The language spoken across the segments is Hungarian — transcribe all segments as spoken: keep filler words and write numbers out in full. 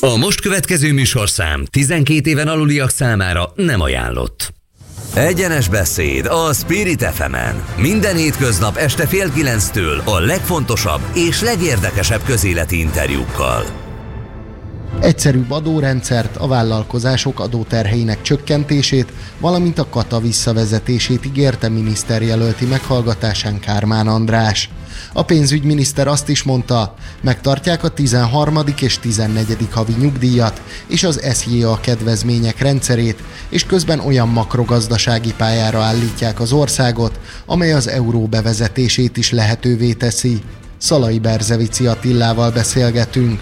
A most következő műsorszám tizenkét éven aluliak számára nem ajánlott. Egyenes beszéd a Spirit ef emen. Minden hétköznap este fél kilenctől a legfontosabb és legérdekesebb közéleti interjúkkal. Egyszerűbb adórendszert, a vállalkozások adóterheinek csökkentését, valamint a kata visszavezetését ígérte miniszterjelölti meghallgatásán Kármán András. A pénzügyminiszter azt is mondta, megtartják a tizenharmadik és tizennegyedik havi nyugdíjat és az es zé á kedvezmények rendszerét, és közben olyan makrogazdasági pályára állítják az országot, amely az euró bevezetését is lehetővé teszi. Szalai Berzevici Attilával beszélgetünk.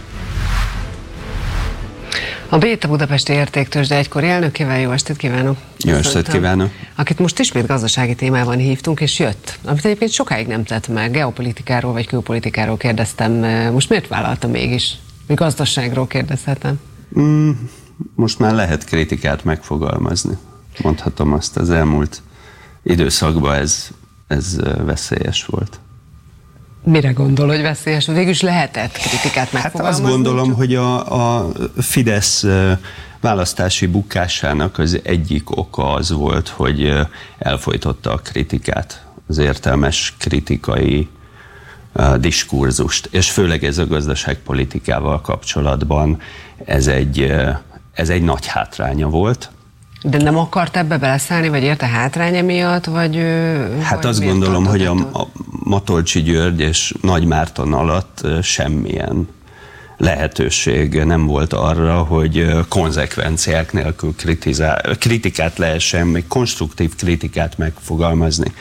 A Béta Budapesti Értéktőzsde egykori elnökével jó estét kívánok! Jó estét kívánok! Akit most ismét gazdasági témában hívtunk, és jött, amit egyébként sokáig nem tett meg, geopolitikáról vagy külpolitikáról kérdeztem, most miért vállalta mégis? Mi gazdaságról kérdezhetem? Mm, most már lehet kritikát megfogalmazni. Mondhatom azt, az elmúlt időszakban ez, ez veszélyes volt. Mire gondol, hogy veszélyes? Végülis lehetett kritikát megfogalmazni? Hát azt gondolom, csak... hogy a, a Fidesz választási bukásának az egyik oka az volt, hogy elfojtotta a kritikát, az értelmes kritikai uh, diskurzust, és főleg ez a gazdaságpolitikával kapcsolatban ez egy, uh, ez egy nagy hátránya volt. De nem akart ebbe beleszállni, vagy érte hátránya miatt, vagy... Hát vagy azt gondolom, hogy a, a Matolcsy György és Nagy Márton alatt semmilyen lehetőség nem volt arra, hogy konzekvenciák nélkül kritizál, kritikát lehessen, még konstruktív kritikát megfogalmazni.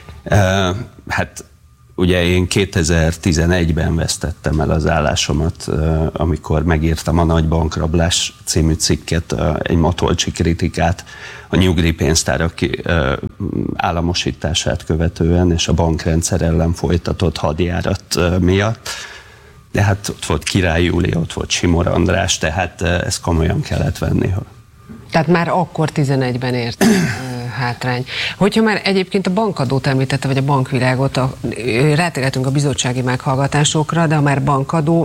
Hát ugye én kétezer-tizenegyben vesztettem el az állásomat, amikor megírtam a Nagy bankrablás című cikket, egy Matolcsy kritikát a nyugdíjpénztárak államosítását követően, és a bankrendszer ellen folytatott hadjárat miatt. De hát ott volt Király Júlia, ott volt Simor András, tehát ezt komolyan kellett venni. Tehát már akkor tizenegyben ért hátrány. Hogyha már egyébként a bankadót említette, vagy a bankvilágot, a, rátérhetünk a bizottsági meghallgatásokra, de ha már bankadó,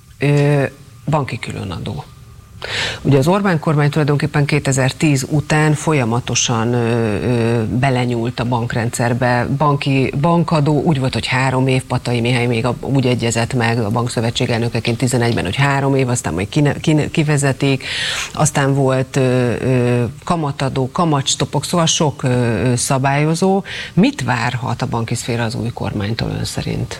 banki különadó. Ugye az Orbán kormány tulajdonképpen kétezer-tíz után folyamatosan ö, ö, belenyúlt a bankrendszerbe. Banki, bankadó úgy volt, hogy három év, Patay Mihály még a, úgy egyezett meg a bankszövetség elnökeként tizenegyben, hogy három év, aztán majd kine, kine, kivezetik, aztán volt ö, ö, kamatadó, kamatstopok, szóval sok ö, szabályozó. Mit várhat a banki szféra az új kormánytól ön szerint?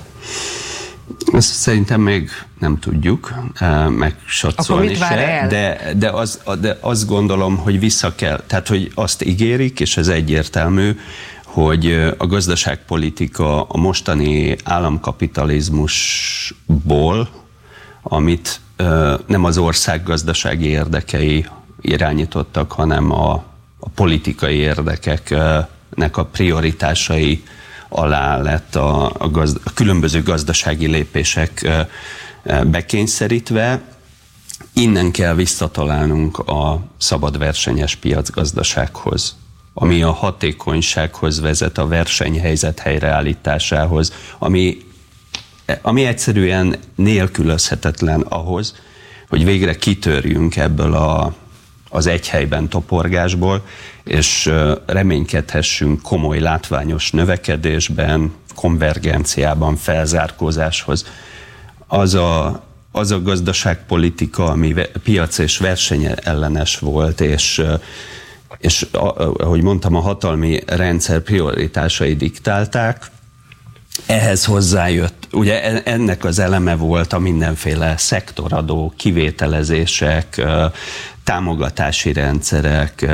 Ezt szerintem még nem tudjuk megsatszolni se, de, de, az, de azt gondolom, hogy vissza kell, tehát hogy azt ígérik, és ez egyértelmű, hogy a gazdaságpolitika a mostani államkapitalizmusból, amit nem az ország gazdasági érdekei irányítottak, hanem a, a politikai érdekeknek a prioritásai alá lett a, a, gazd, a különböző gazdasági lépések bekényszerítve. Innen kell visszatalálnunk a szabad versenyes piacgazdasághoz, ami a hatékonysághoz vezet, a versenyhelyzet helyreállításához, ami, ami egyszerűen nélkülözhetetlen ahhoz, hogy végre kitörjünk ebből a, az egy helyben toporgásból, és reménykedhessünk komoly látványos növekedésben, konvergenciában, felzárkózáshoz. Az a, az a gazdaságpolitika, ami piac és verseny ellenes volt, és, és ahogy mondtam, a hatalmi rendszer prioritásai diktálták, ehhez hozzájött, ugye ennek az eleme volt a mindenféle szektoradó, kivételezések, támogatási rendszerek,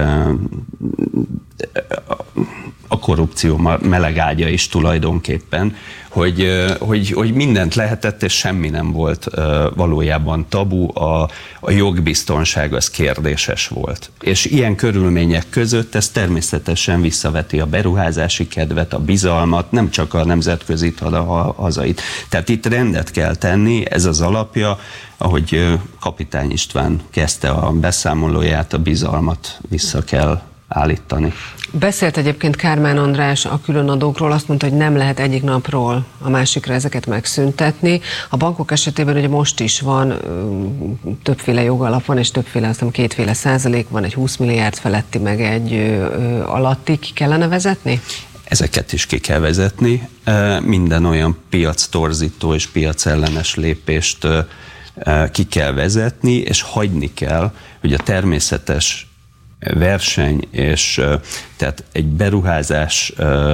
a korrupció melegágya is tulajdonképpen, hogy, hogy, hogy mindent lehetett, és semmi nem volt valójában tabu, a, a jogbiztonság az kérdéses volt. És ilyen körülmények között ez természetesen visszaveti a beruházási kedvet, a bizalmat, nem csak a nemzetközit, hanem a hazait. Tehát itt rendet kell tenni, ez az alapja, ahogy Kapitány István kezdte a beszámolóját, a bizalmat vissza kell állítani. Beszélt egyébként Kármán András a különadókról, azt mondta, hogy nem lehet egyik napról a másikra ezeket megszüntetni. A bankok esetében ugye most is van többféle jogalap van, és többféle, azt hiszem kétféle százalék van, egy húsz milliárd feletti, meg egy alatti. Ki kellene vezetni? Ezeket is ki kell vezetni. Minden olyan piactorzító és piacellenes lépést ki kell vezetni, és hagyni kell, hogy a természetes verseny, és tehát egy beruházás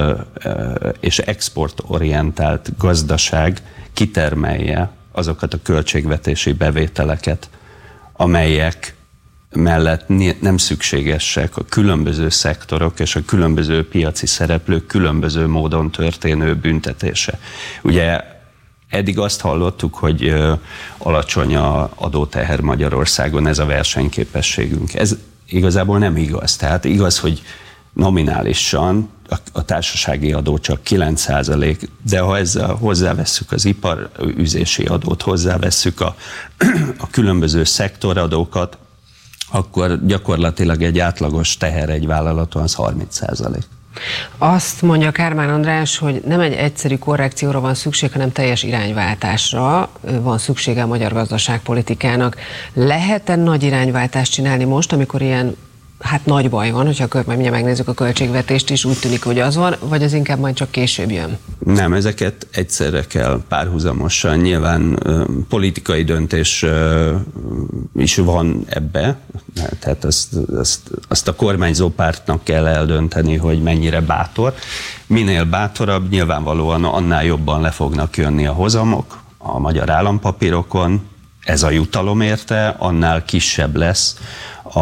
és exportorientált gazdaság kitermelje azokat a költségvetési bevételeket, amelyek mellett nem szükségesek a különböző szektorok és a különböző piaci szereplők különböző módon történő büntetése. Ugye eddig azt hallottuk, hogy alacsony az adóteher Magyarországon, ez a versenyképességünk. Ez igazából nem igaz. Tehát igaz, hogy nominálisan a társasági adó csak kilenc százalék, de ha ezzel hozzávesszük az iparüzési adót, hozzávesszük a, a különböző szektoradókat, akkor gyakorlatilag egy átlagos teher egy vállalaton az harminc százalék. Azt mondja Kármán András, hogy nem egy egyszerű korrekcióra van szükség, hanem teljes irányváltásra van szüksége a magyar gazdaságpolitikának. Lehet-e nagy irányváltást csinálni most, amikor ilyen hát nagy baj van, hogyha majd mindjárt megnézzük a költségvetést is, úgy tűnik, hogy az van, vagy az inkább majd csak később jön? Nem, ezeket egyszerre kell párhuzamosan. Nyilván ö, politikai döntés ö, is van ebbe, tehát azt, azt, azt a kormányzó pártnak kell eldönteni, hogy mennyire bátor. Minél bátorabb, nyilvánvalóan annál jobban le fognak jönni a hozamok a magyar állampapírokon, ez a jutalom érte, annál kisebb lesz a,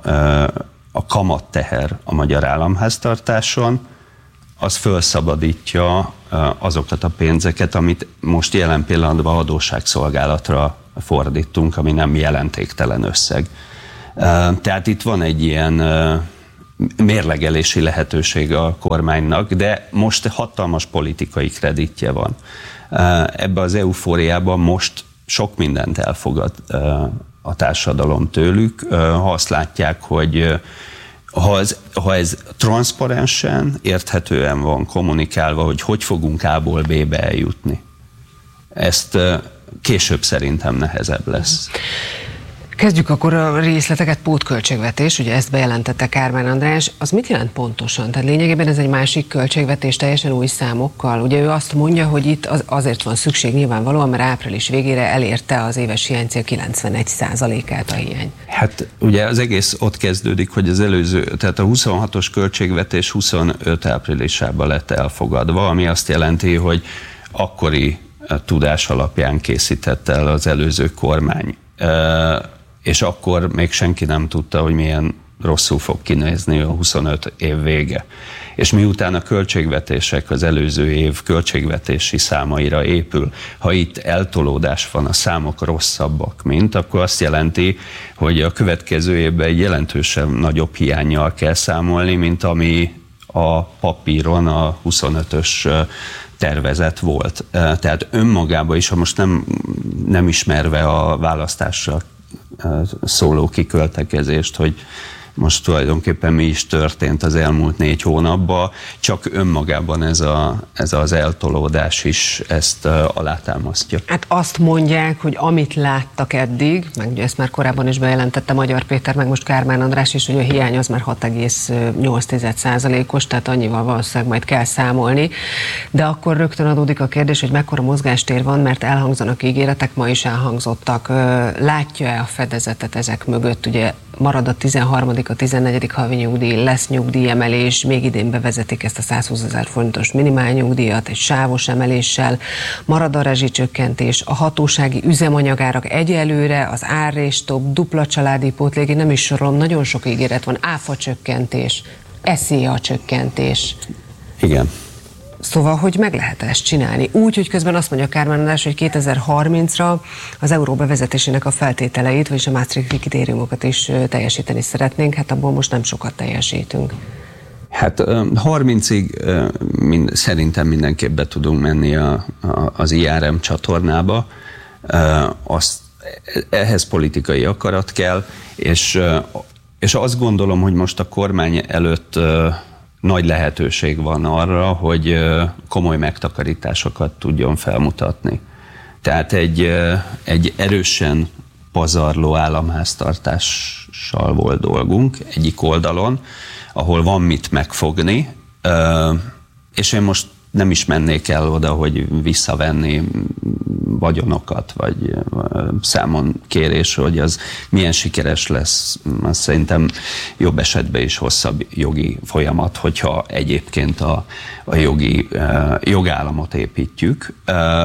a kamatteher a magyar államháztartáson, az felszabadítja azokat a pénzeket, amit most jelen pillanatban adósságszolgálatra fordítunk, ami nem jelentéktelen összeg. Tehát itt van egy ilyen mérlegelési lehetőség a kormánynak, de most hatalmas politikai kreditje van. Ebbe az eufóriában most sok mindent elfogad a társadalom tőlük, ha azt látják, hogy ha ez, ha ez transzparensen, érthetően van kommunikálva, hogy hogy fogunk A-ból B-be eljutni. Ezt később szerintem nehezebb lesz. Kezdjük akkor a részleteket, pótköltségvetés, ugye ezt bejelentette Kármán András. Az mit jelent pontosan? Tehát lényegében ez egy másik költségvetés teljesen új számokkal. Ugye ő azt mondja, hogy itt az, azért van szükség nyilvánvalóan, mert április végére elérte az éves hiánycél kilencvenegy százalékát a hiány. Hát ugye az egész ott kezdődik, hogy az előző, tehát a huszonhatos költségvetés huszonöt áprilisában lett elfogadva, ami azt jelenti, hogy akkori tudás alapján készített el az előző kormány. És akkor még senki nem tudta, hogy milyen rosszul fog kinézni a huszonöt év vége. És miután a költségvetések az előző év költségvetési számaira épül, ha itt eltolódás van, a számok rosszabbak, mint, akkor azt jelenti, hogy a következő évben egy jelentősen nagyobb hiánnyal kell számolni, mint ami a papíron a huszonötös tervezet volt. Tehát önmagában is, ha most nem, nem ismerve a választásra szóló kiköltekezést, hogy most tulajdonképpen mi is történt az elmúlt négy hónapban, csak önmagában ez, a, ez az eltolódás is ezt alátámasztja. Hát azt mondják, hogy amit láttak eddig, meg ugye ezt már korábban is bejelentette Magyar Péter, meg most Kármán András is, hogy a hiány az már hat egész nyolc százalékos, tehát annyival valószínűleg majd kell számolni. De akkor rögtön adódik a kérdés, hogy mekkora mozgástér van, mert elhangzanak ígéretek, ma is elhangzottak. Látja-e a fedezetet ezek mögött? Ugye marad a tizenharmadik, a tizennegyedik havi nyugdíj, lesz nyugdíjemelés, még idén bevezetik ezt a százhúszezer forintos minimálnyugdíjat egy sávos emeléssel, marad a rezsicsökkentés, a hatósági üzemanyagárak egyelőre, az árréstok, dupla családi pótlék, nem is sorolom, nagyon sok ígéret van, áfa csökkentés, eszéa csökkentés. Igen. Szóval, hogy meg lehet ezt csinálni? Úgy, hogy közben azt mondja Kármán András, hogy kétezer-harmincra az euró bevezetésének a feltételeit, vagyis a Maastrichti kritériumokat is teljesíteni szeretnénk, hát abból most nem sokat teljesítünk. Hát harmincig mind, szerintem mindenképp be tudunk menni a, a, az i er em csatornába. Azt, ehhez politikai akarat kell, és és azt gondolom, hogy most a kormány előtt nagy lehetőség van arra, hogy komoly megtakarításokat tudjon felmutatni. Tehát egy, egy erősen pazarló államháztartással volt dolgunk egyik oldalon, ahol van mit megfogni, és én most nem is mennék el oda, hogy visszavenni vagyonokat, vagy számon kérés, hogy az milyen sikeres lesz. Azt szerintem jobb esetben is hosszabb jogi folyamat, hogyha egyébként a, a jogi jogállamot építjük.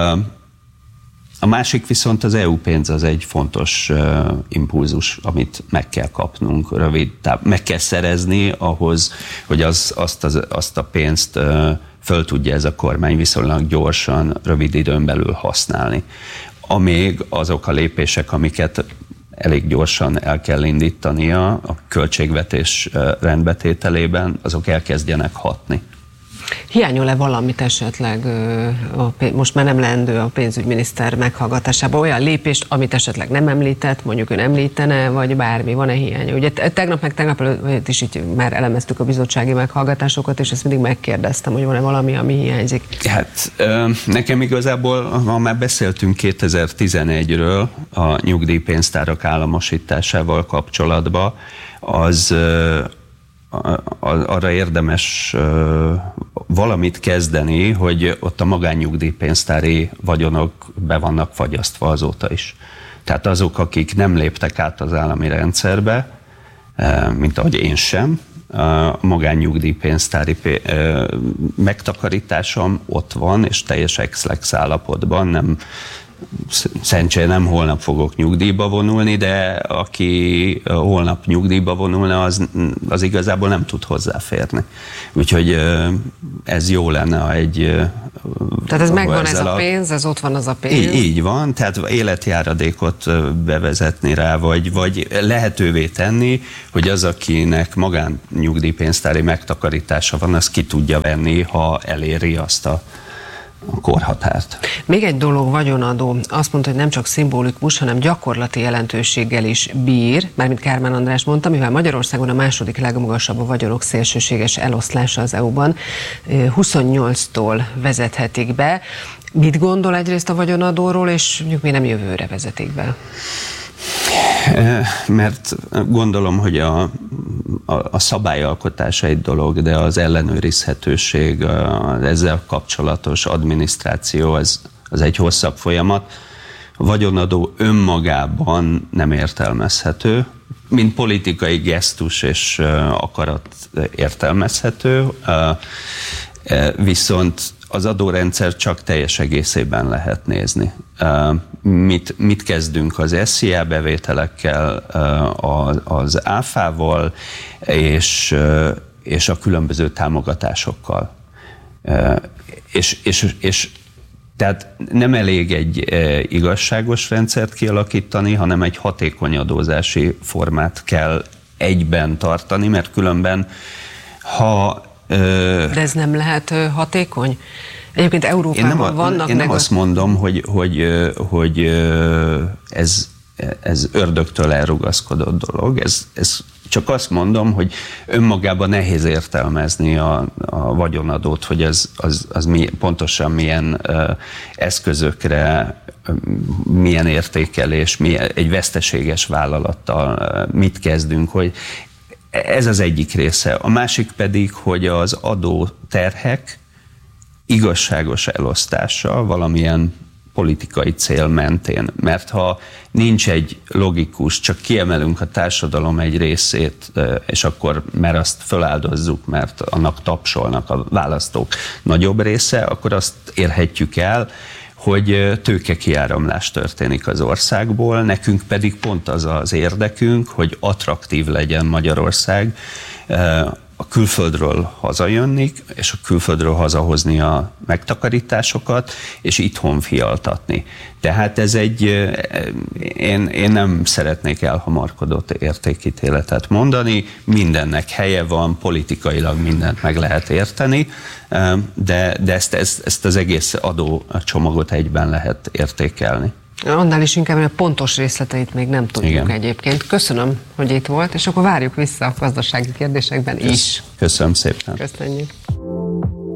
A másik viszont az é u pénz az egy fontos uh, impulzus, amit meg kell kapnunk, rövid táv, meg kell szerezni ahhoz, hogy az, azt, az, azt a pénzt uh, föl tudja ez a kormány viszonylag gyorsan, rövid időn belül használni. Amíg azok a lépések, amiket elég gyorsan el kell indítania a költségvetés uh, rendbetételében, azok elkezdjenek hatni. Hiányol-e valamit esetleg, a, most már nem leendő a pénzügyminiszter meghallgatásában, olyan lépést, amit esetleg nem említett, mondjuk ön említene, vagy bármi, van-e hiánya? Ugye tegnap meg tegnap előtt is így már elemeztük a bizottsági meghallgatásokat, és ezt mindig megkérdeztem, hogy van-e valami, ami hiányzik. Hát nekem igazából, ha már beszéltünk kétezer-tizenegyről a nyugdíjpénztárak államosításával kapcsolatban, az arra érdemes valamit kezdeni, hogy ott a magánnyugdíjpénztári vagyonok be vannak fagyasztva azóta is. Tehát azok, akik nem léptek át az állami rendszerbe, mint ahogy én sem, a magánnyugdíjpénztári megtakarításom ott van, és teljes ex-lex állapotban, nem szerencsére nem holnap fogok nyugdíjba vonulni, de aki holnap nyugdíjba vonulna, az, az igazából nem tud hozzáférni. Úgyhogy ez jó lenne, ha egy... Tehát ez megvan ez a pénz, ez ott van az a pénz? Így, így van, tehát életjáradékot bevezetni rá, vagy, vagy lehetővé tenni, hogy az, akinek magánnyugdíjpénztári megtakarítása van, az ki tudja venni, ha eléri azt a a korhatárt. Még egy dolog, vagyonadó. Azt mondta, hogy nem csak szimbolikus, hanem gyakorlati jelentőséggel is bír, mármint Kármán András mondta, mivel Magyarországon a második legmagasabb a vagyonok szélsőséges eloszlása az é u-ban, huszonnyolctól vezethetik be. Mit gondol egyrészt a vagyonadóról, és mondjuk még nem jövőre vezetik be? Mert gondolom, hogy a, a, a szabályalkotás egy dolog, de az ellenőrizhetőség, az ezzel kapcsolatos adminisztráció, az, az egy hosszabb folyamat. A vagyonadó önmagában nem értelmezhető, mint politikai gesztus és akarat értelmezhető, viszont az adórendszer csak teljes egészében lehet nézni. Mit, mit kezdünk az es zé á bevételekkel, az áfával és, és a különböző támogatásokkal. És, és, és tehát nem elég egy igazságos rendszert kialakítani, hanem egy hatékony adózási formát kell egyben tartani, mert különben, ha de ez nem lehet hatékony? Egyébként Európában én nem, vannak... Én nem meg azt mondom, hogy, hogy, hogy ez, ez ördögtől elrugaszkodott dolog. Ez, ez csak azt mondom, hogy önmagában nehéz értelmezni a, a vagyonadót, hogy az, az, az mi, pontosan milyen eszközökre, milyen értékelés, milyen, egy veszteséges vállalattal mit kezdünk, hogy ez az egyik része. A másik pedig, hogy az adóterhek igazságos elosztása valamilyen politikai cél mentén. Mert ha nincs egy logikus, csak kiemelünk a társadalom egy részét, és akkor, mert azt feláldozzuk, mert annak tapsolnak a választók nagyobb része, akkor azt érhetjük el, hogy tőkekiáramlás történik az országból, nekünk pedig pont az az érdekünk, hogy attraktív legyen Magyarország a külföldről hazajönni, és a külföldről hazahozni a megtakarításokat, és itthon fialtatni. Tehát ez egy, én, én nem szeretnék elhamarkodott értékítéletet mondani, mindennek helye van, politikailag mindent meg lehet érteni, de, de ezt, ezt, ezt az egész adócsomagot egyben lehet értékelni. Annál is inkább, mert a pontos részleteit még nem tudjuk. Igen. Egyébként. Köszönöm, hogy itt volt, és akkor várjuk vissza a gazdasági kérdésekben Kösz, is. Köszönöm szépen. Köszönjük.